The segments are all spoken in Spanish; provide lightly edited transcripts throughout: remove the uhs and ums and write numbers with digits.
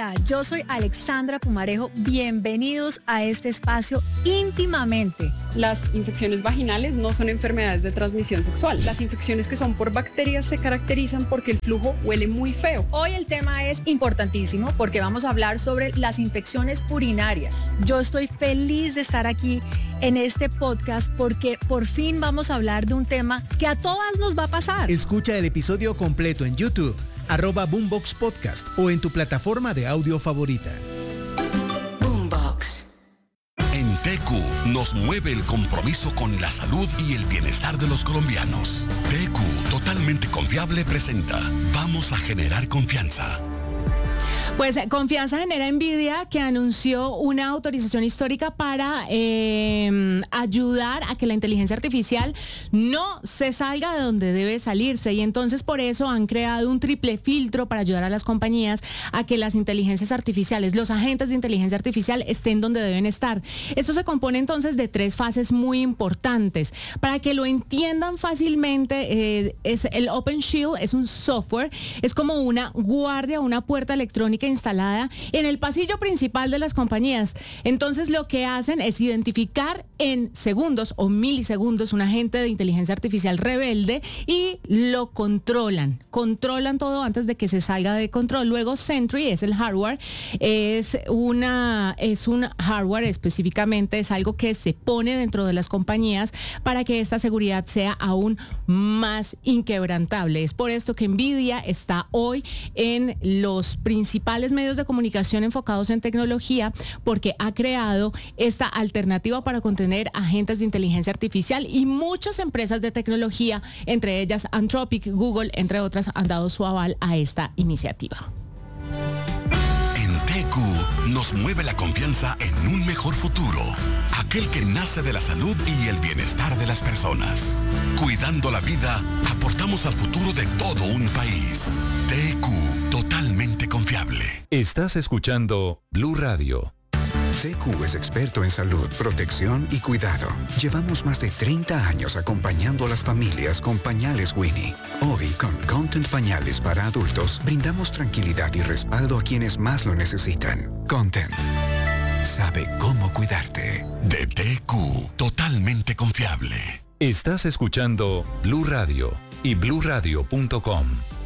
Hola, yo soy Alexandra Pumarejo. Bienvenidos a este espacio íntimamente. Las infecciones vaginales no son enfermedades de transmisión sexual. Las infecciones que son por bacterias se caracterizan porque el flujo huele muy feo. Hoy el tema es importantísimo porque vamos a hablar sobre las infecciones urinarias. Yo estoy feliz de estar aquí en este podcast porque por fin vamos a hablar de un tema que a todas nos va a pasar. Escucha el episodio completo en YouTube, @Boombox Podcast o en tu plataforma de audio favorita. Boombox. En TQ nos mueve el compromiso con la salud y el bienestar de los colombianos. TQ, totalmente confiable, presenta Vamos a generar confianza. Pues Confianza Genera Nvidia, que anunció una autorización histórica para ayudar a que la inteligencia artificial no se salga de donde debe salirse, y entonces por eso han creado un triple filtro para ayudar a las compañías a que las inteligencias artificiales, los agentes de inteligencia artificial estén donde deben estar. Esto se compone entonces de 3 fases muy importantes. Para que lo entiendan fácilmente, es el OpenShield, es un software, es como una guardia, una puerta electrónica instalada en el pasillo principal de las compañías. Entonces lo que hacen es identificar en segundos o milisegundos un agente de inteligencia artificial rebelde y lo controlan todo antes de que se salga de control. Luego Sentry es el hardware, es un hardware específicamente, es algo que se pone dentro de las compañías para que esta seguridad sea aún más inquebrantable. Es por esto que Nvidia está hoy en los principales medios de comunicación enfocados en tecnología, porque ha creado esta alternativa para contener agentes de inteligencia artificial, y muchas empresas de tecnología, entre ellas Anthropic, Google, entre otras, han dado su aval a esta iniciativa. En TQ nos mueve la confianza en un mejor futuro, aquel que nace de la salud y el bienestar de las personas. Cuidando la vida, aportamos al futuro de todo un país. TQ, totalmente confiable. Estás escuchando Blue Radio. TQ es experto en salud, protección y cuidado. Llevamos más de 30 años acompañando a las familias con pañales Winnie. Hoy, con Content Pañales para adultos, brindamos tranquilidad y respaldo a quienes más lo necesitan. Content sabe cómo cuidarte. De TQ, totalmente confiable. Estás escuchando Blue Radio y bluradio.com.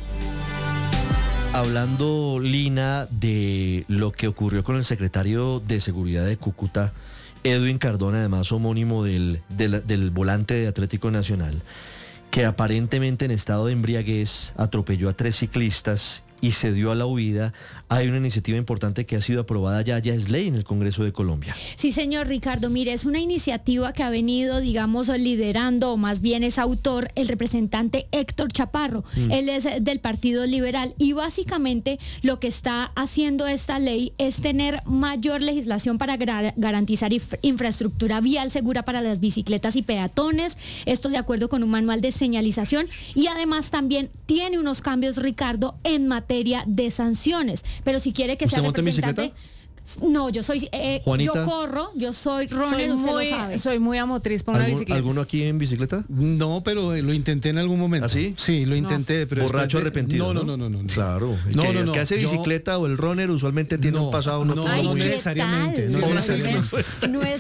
Hablando, Lina, de lo que ocurrió con el secretario de Seguridad de Cúcuta, Edwin Cardona, además homónimo del volante de Atlético Nacional, que aparentemente en estado de embriaguez atropelló a 3 ciclistas y se dio a la huida. Hay una iniciativa importante que ha sido aprobada ya es ley en el Congreso de Colombia. Sí, señor Ricardo, mire, es una iniciativa que ha venido, digamos, liderando, o más bien es autor, el representante Héctor Chaparro. Él es del Partido Liberal, y básicamente lo que está haciendo esta ley es tener mayor legislación para garantizar infraestructura vial segura para las bicicletas y peatones. Esto de acuerdo con un manual de señalización, y además también tiene unos cambios, Ricardo, en materia de sanciones. Pero si quiere que sea representante... No, yo soy, yo corro, yo soy runner, usted lo sabe. Soy muy amotriz para una bicicleta. ¿Alguno aquí en bicicleta? No, pero lo intenté en algún momento. ¿Así? Sí, lo intenté, pero borracho arrepentido. No. Claro. No. El que hace bicicleta o el runner usualmente tiene un pasado no necesariamente. No No es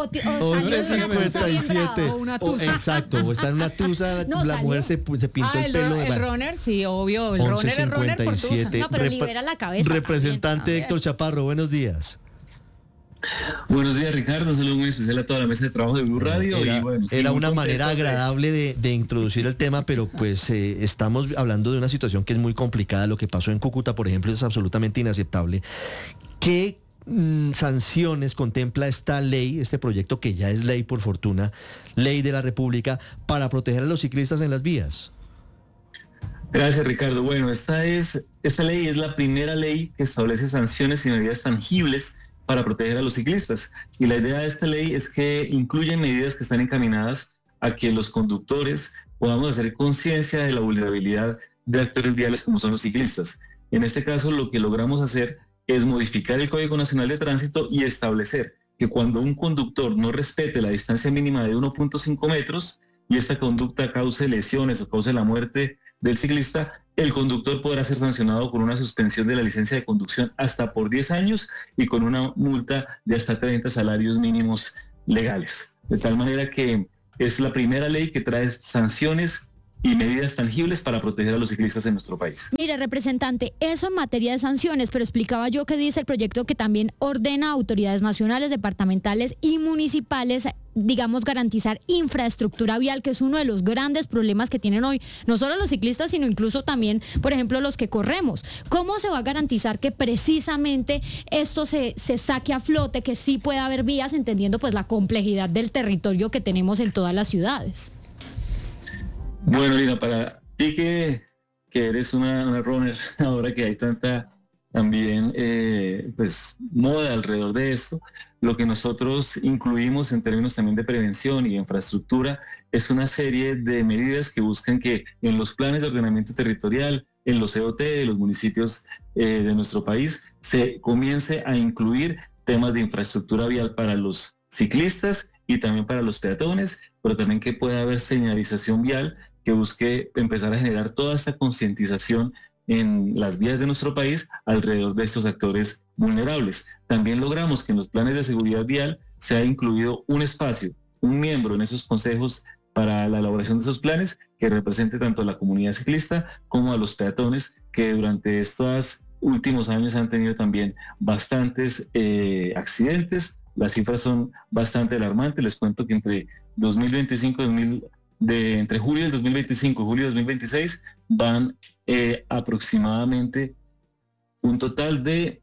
o una tusa. Exacto, o está en una tusa, la mujer se pintó el pelo. El runner, sí, obvio. El runner es runner por tusa. No, pero libera la cabeza. Representante también. Héctor Chaparro, buenos días. Buenos días, Ricardo. Un saludo muy especial a toda la mesa de trabajo de Blue Radio. Era una manera agradable de introducir el tema, pero pues estamos hablando de una situación que es muy complicada. Lo que pasó en Cúcuta, por ejemplo, es absolutamente inaceptable. ¿Qué sanciones contempla esta ley, este proyecto que ya es ley, por fortuna, ley de la República, para proteger a los ciclistas en las vías? Gracias, Ricardo. Bueno, esta ley es la primera ley que establece sanciones y medidas tangibles para proteger a los ciclistas. Y la idea de esta ley es que incluye medidas que están encaminadas a que los conductores podamos hacer conciencia de la vulnerabilidad de actores viales como son los ciclistas. En este caso, lo que logramos hacer es modificar el Código Nacional de Tránsito y establecer que cuando un conductor no respete la distancia mínima de 1.5 metros y esta conducta cause lesiones o cause la muerte del ciclista, el conductor podrá ser sancionado con una suspensión de la licencia de conducción hasta por 10 años y con una multa de hasta 30 salarios mínimos legales. De tal manera que es la primera ley que trae sanciones y medidas tangibles para proteger a los ciclistas en nuestro país. Mire, representante, eso en materia de sanciones, pero explicaba yo que dice el proyecto que también ordena a autoridades nacionales, departamentales y municipales, digamos, garantizar infraestructura vial, que es uno de los grandes problemas que tienen hoy, no solo los ciclistas, sino incluso también, por ejemplo, los que corremos. ¿Cómo se va a garantizar que precisamente esto se saque a flote, que sí pueda haber vías, entendiendo pues la complejidad del territorio que tenemos en todas las ciudades? Bueno, Lina, para ti que eres una runner, ahora que hay tanta también pues moda alrededor de esto, lo que nosotros incluimos en términos también de prevención y de infraestructura es una serie de medidas que buscan que en los planes de ordenamiento territorial, en los COT de los municipios de nuestro país, se comience a incluir temas de infraestructura vial para los ciclistas y también para los peatones, pero también que pueda haber señalización vial que busque empezar a generar toda esta concientización en las vías de nuestro país alrededor de estos actores vulnerables. También logramos que en los planes de seguridad vial se ha incluido un espacio, un miembro en esos consejos para la elaboración de esos planes que represente tanto a la comunidad ciclista como a los peatones, que durante estos últimos años han tenido también bastantes accidentes. Las cifras son bastante alarmantes. Les cuento que entre 2025 entre julio del 2025 y julio del 2026 van aproximadamente un total de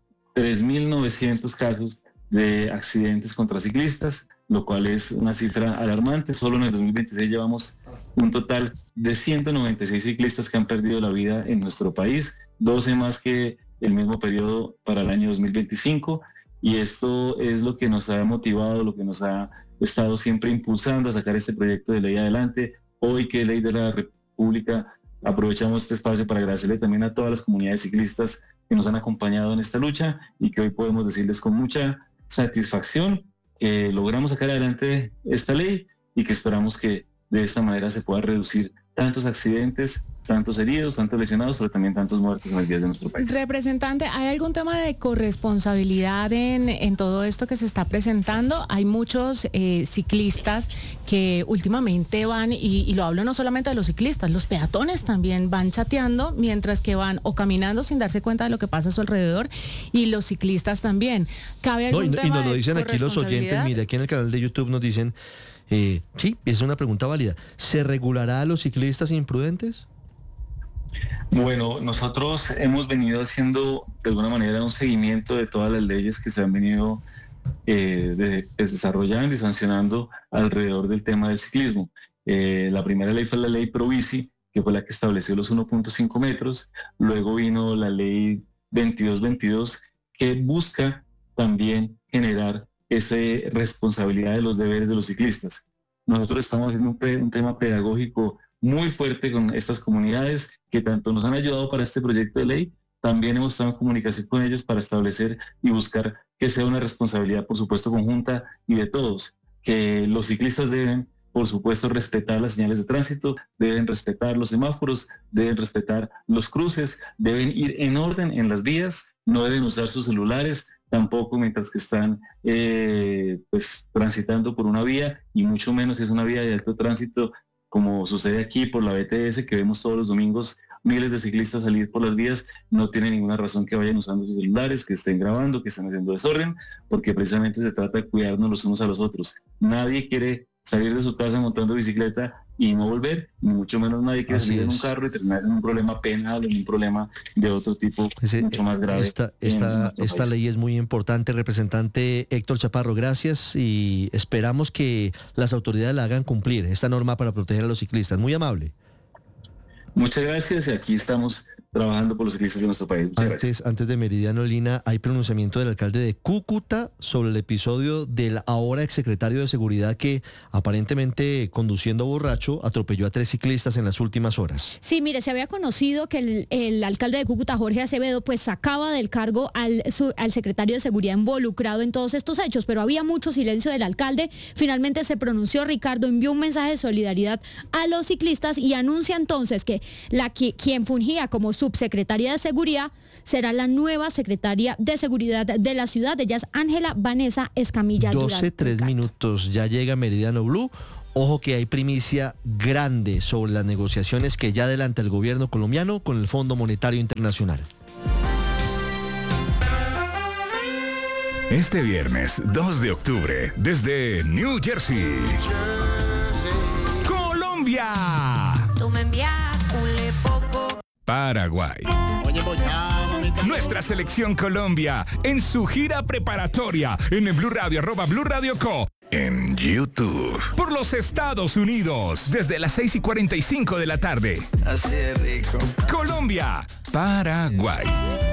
3.900 casos de accidentes contra ciclistas, lo cual es una cifra alarmante. Solo en el 2026 llevamos un total de 196 ciclistas que han perdido la vida en nuestro país, 12 más que el mismo periodo para el año 2025, y esto es lo que nos ha motivado, lo que nos ha estado siempre impulsando a sacar este proyecto de ley adelante. Hoy que Ley de la República, aprovechamos este espacio para agradecerle también a todas las comunidades ciclistas que nos han acompañado en esta lucha y que hoy podemos decirles con mucha satisfacción que logramos sacar adelante esta ley y que esperamos que de esta manera se pueda reducir tantos accidentes, tantos heridos, tantos lesionados, pero también tantos muertos en las vías de nuestro país. Representante, ¿hay algún tema de corresponsabilidad en todo esto que se está presentando? Hay muchos ciclistas que últimamente van, y lo hablo no solamente de los ciclistas, los peatones también van chateando mientras que van o caminando sin darse cuenta de lo que pasa a su alrededor, y los ciclistas también. ¿Cabe algún tema y nos lo de dicen aquí los oyentes, mire, aquí en el canal de YouTube nos dicen, sí, es una pregunta válida, ¿se regulará a los ciclistas imprudentes? Bueno, nosotros hemos venido haciendo de alguna manera un seguimiento de todas las leyes que se han venido desarrollando y sancionando alrededor del tema del ciclismo. La primera ley fue la ley Probici, que fue la que estableció los 1.5 metros. Luego vino la ley 2222, que busca también generar esa responsabilidad de los deberes de los ciclistas. Nosotros estamos haciendo un tema pedagógico muy fuerte con estas comunidades que tanto nos han ayudado para este proyecto de ley. También hemos estado en comunicación con ellos para establecer y buscar que sea una responsabilidad, por supuesto, conjunta y de todos, que los ciclistas deben, por supuesto, respetar las señales de tránsito, deben respetar los semáforos, deben respetar los cruces, deben ir en orden en las vías, no deben usar sus celulares, tampoco mientras que están pues transitando por una vía, y mucho menos si es una vía de alto tránsito, como sucede aquí por la BTS, que vemos todos los domingos miles de ciclistas salir por las vías. No tiene ninguna razón que vayan usando sus celulares, que estén grabando, que estén haciendo desorden, porque precisamente se trata de cuidarnos los unos a los otros. Nadie quiere salir de su casa montando bicicleta y no volver, ni mucho menos nadie quiere salir en un carro y terminar en un problema penal o en un problema de otro tipo mucho más grave. Esta ley es muy importante. Representante Héctor Chaparro, gracias, y esperamos que las autoridades la hagan cumplir, esta norma para proteger a los ciclistas. Muy amable. Muchas gracias, y aquí estamos trabajando por los ciclistas de nuestro país. Muchas gracias. Antes de Meridiano, Lina, hay pronunciamiento del alcalde de Cúcuta sobre el episodio del ahora exsecretario de Seguridad que aparentemente conduciendo borracho atropelló a 3 ciclistas en las últimas horas. Sí, mire, se había conocido que el alcalde de Cúcuta, Jorge Acevedo, pues sacaba del cargo al secretario de Seguridad involucrado en todos estos hechos, pero había mucho silencio del alcalde. Finalmente se pronunció, Ricardo, envió un mensaje de solidaridad a los ciclistas y anuncia entonces que quien fungía como subsecretaria de Seguridad será la nueva secretaria de Seguridad de la ciudad. Ella es Ángela Vanessa Escamilla Durán. 12:03 minutos, ya llega Meridiano Blue. Ojo que hay primicia grande sobre las negociaciones que ya adelanta el gobierno colombiano con el Fondo Monetario Internacional. Este viernes 2 de octubre, desde New Jersey, Colombia, Paraguay. Nuestra selección Colombia en su gira preparatoria en el Blue Radio, @Blue Radio Co. En YouTube. Por los Estados Unidos, desde las 6:45 de la tarde. Así de rico. Colombia, Paraguay.